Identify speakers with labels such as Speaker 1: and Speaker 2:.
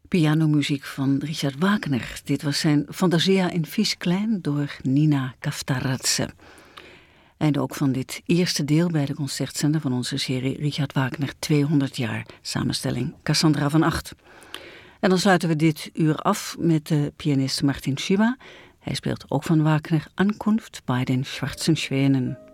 Speaker 1: Pianomuziek van Richard Wagner. Dit was zijn Fantasia in Vies Klein door Nina Kaftaradze. En ook van dit eerste deel bij de concertzender van onze serie Richard Wagner 200 jaar. Samenstelling Cassandra van Acht. En dan sluiten we dit uur af met de pianist Martin Schiba. Hij speelt ook van Wagner Ankunft bei den Schwarzen Schwänen.